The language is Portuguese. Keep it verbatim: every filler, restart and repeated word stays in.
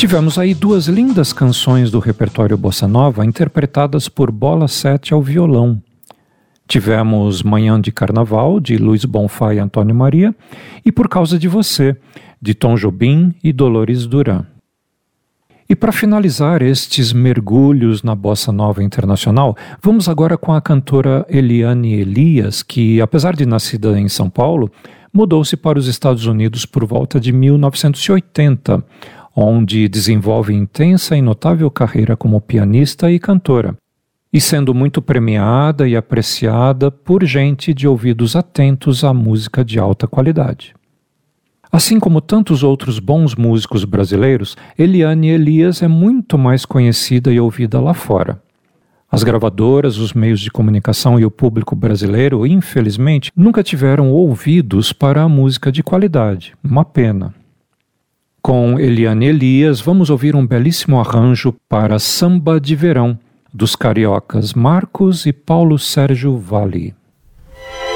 Tivemos aí duas lindas canções do repertório Bossa Nova interpretadas por Bola sete ao violão. Tivemos Manhã de Carnaval, de Luiz Bonfá e Antônio Maria, e Por Causa de Você, de Tom Jobim e Dolores Duran. E para finalizar estes mergulhos na Bossa Nova internacional, vamos agora com a cantora Eliane Elias, que, apesar de nascida em São Paulo, mudou-se para os Estados Unidos por volta de mil novecentos e oitenta, onde desenvolve intensa e notável carreira como pianista e cantora, e sendo muito premiada e apreciada por gente de ouvidos atentos à música de alta qualidade. Assim como tantos outros bons músicos brasileiros, Eliane Elias é muito mais conhecida e ouvida lá fora. As gravadoras, os meios de comunicação e o público brasileiro, infelizmente, nunca tiveram ouvidos para a música de qualidade. Uma pena. Com Eliane Elias, vamos ouvir um belíssimo arranjo para Samba de Verão, dos cariocas Marcos e Paulo Sérgio Valli.